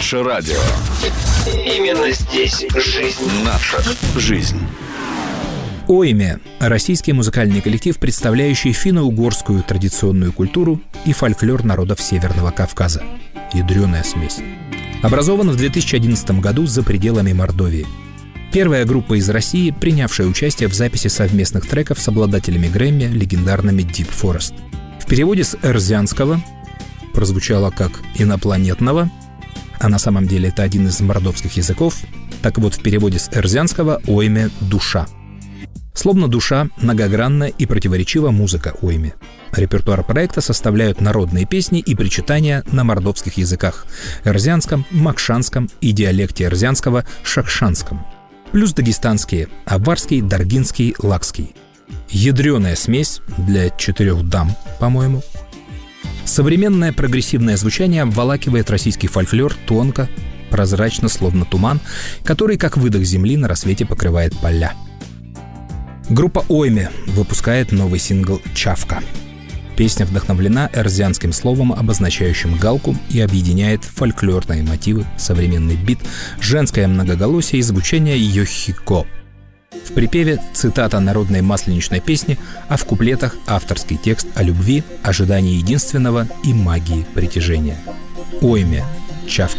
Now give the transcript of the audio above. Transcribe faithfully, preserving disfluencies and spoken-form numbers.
Наше радио. Именно здесь жизнь. Наша жизнь. Ойме – российский музыкальный коллектив, представляющий финно-угорскую традиционную культуру и фольклор народов Северного Кавказа. Ядреная смесь. Образован в две тысячи одиннадцатом году за пределами Мордовии. Первая группа из России, принявшая участие в записи совместных треков с обладателями Грэмми, легендарными Deep Forest. В переводе с эрзянского прозвучало как «инопланетного», а на самом деле это один из мордовских языков. Так вот, в переводе с эрзянского ойме – «душа». Словно душа, многогранная и противоречива музыка ойме. Репертуар проекта составляют народные песни и причитания на мордовских языках – эрзянском, макшанском и диалекте эрзянского – шакшанском. Плюс дагестанские – аварский, даргинский, лакский. Ядреная смесь для четырех дам, по-моему. Современное прогрессивное звучание обволакивает российский фольклор тонко, прозрачно, словно туман, который, как выдох земли, на рассвете покрывает поля. Группа ойме выпускает новый сингл «Чавка». Песня вдохновлена эрзянским словом, обозначающим галку, и объединяет фольклорные мотивы, современный бит, женское многоголосие и звучание йохико. В припеве цитата народной масленичной песни, а в куплетах авторский текст о любви, ожидании единственного и магии притяжения. Ойме, «Чавка».